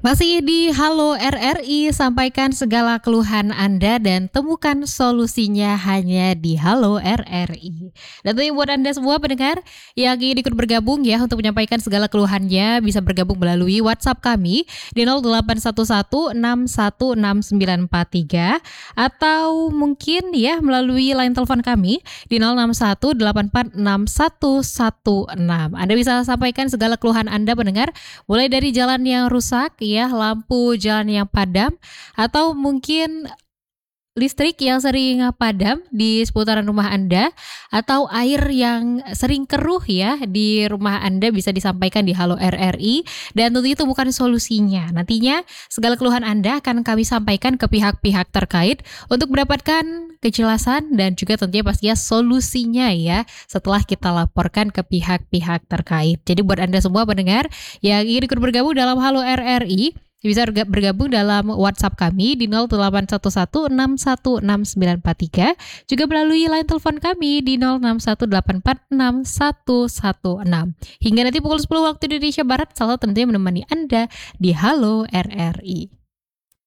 Masih di Halo RRI, sampaikan segala keluhan Anda dan temukan solusinya hanya di Halo RRI. Dan tentunya buat Anda semua pendengar yang ingin ikut bergabung ya untuk menyampaikan segala keluhannya bisa bergabung melalui WhatsApp kami di 0811616943 atau mungkin ya melalui line telepon kami di 061846116. Anda bisa sampaikan segala keluhan Anda pendengar mulai dari jalan yang rusak ya, lampu jalan yang padam, atau mungkin listrik yang sering padam di seputaran rumah Anda, atau air yang sering keruh ya di rumah Anda bisa disampaikan di Halo RRI dan tentunya temukan solusinya. Nantinya segala keluhan Anda akan kami sampaikan ke pihak-pihak terkait untuk mendapatkan kejelasan dan juga tentunya pastinya solusinya ya setelah kita laporkan ke pihak-pihak terkait. Jadi buat Anda semua pendengar yang ingin ikut bergabung dalam Halo RRI bisa bergabung dalam WhatsApp kami di 0811616943, juga melalui line telepon kami di 0618461116. Hingga nanti pukul 10 waktu Indonesia Barat, selalu tentunya menemani Anda di Halo RRI.